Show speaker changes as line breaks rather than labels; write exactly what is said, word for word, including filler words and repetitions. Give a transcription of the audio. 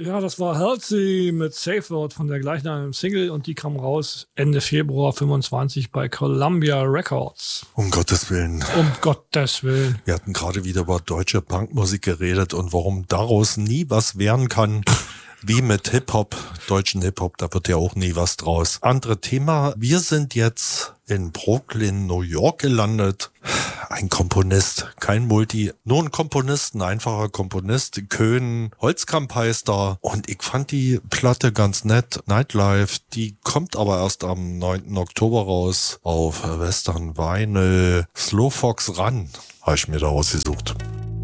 Ja, das war Halsey mit Safe Word von der gleichnamigen Single und die kam raus Ende Februar fünfundzwanzig bei Columbia Records.
Um Gottes Willen.
Um Gottes Willen.
Wir hatten gerade wieder über deutsche Punkmusik geredet und warum daraus nie was werden kann. Wie mit Hip-Hop, deutschen Hip-Hop, da wird ja auch nie was draus. Andere Thema, wir sind jetzt in Brooklyn, New York gelandet. Ein Komponist, kein Multi, nur ein Komponist, ein einfacher Komponist. Köhn Holzkamp heißt er. Und ich fand die Platte ganz nett. Nightlife, die kommt aber erst am neunten Oktober raus auf Western Vinyl. Slow Fox Run habe ich mir da ausgesucht.